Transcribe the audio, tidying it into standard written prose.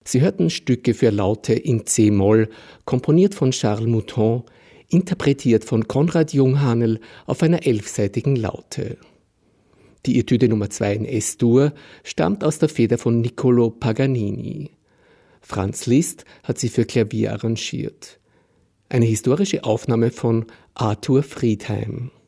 Sie hörten Stücke für Laute in C-Moll, komponiert von Charles Mouton, interpretiert von Konrad Junghanel auf einer 11-seitigen Laute. Die Etüde Nummer 2 in S-Dur stammt aus der Feder von Niccolò Paganini. Franz Liszt hat sie für Klavier arrangiert. Eine historische Aufnahme von Arthur Friedheim.